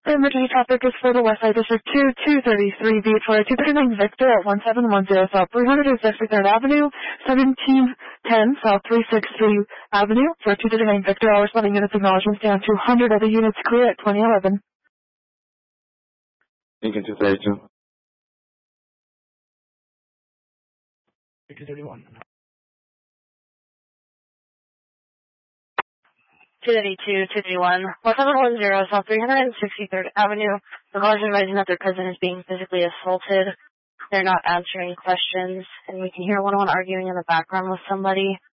emergency traffic is for the Westside District 2, 233 B for 239 Victor at 1710 South 363rd Avenue, 1710 South 363 Avenue for 239 Victor. All responding units acknowledgements down 200 other units clear at 2011. Lincoln 232. 231. 232, 231, 1710 South 363rd Avenue. The college advising that their cousin is being physically assaulted. They're not answering questions, and we can hear one arguing in the background with somebody.